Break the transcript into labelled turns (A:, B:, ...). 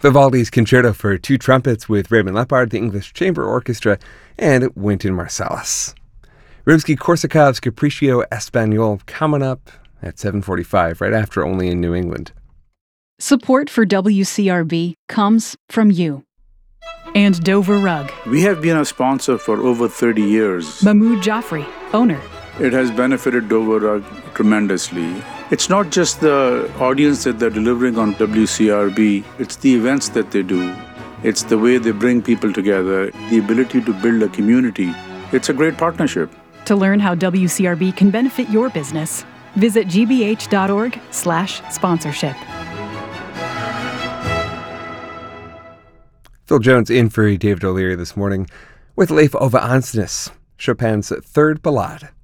A: Vivaldi's Concerto for Two Trumpets with Raymond Lepard, the English Chamber Orchestra, and Wynton Marsalis. Rimsky-Korsakov's Capriccio Espagnol coming up at 7:45, right after Only in New England.
B: Support for WCRB comes from you. And Dover Rug.
C: We have been a sponsor for over 30 years.
B: Mahmoud Jaffrey, owner.
C: It has benefited Dover Rug tremendously. It's not just the audience that they're delivering on WCRB, it's the events that they do. It's the way they bring people together, the ability to build a community. It's a great partnership.
B: To learn how WCRB can benefit your business, visit gbh.org/sponsorship.
A: Phil Jones in for David O'Leary this morning with Leif Ove Ansnes, Chopin's Third Ballade.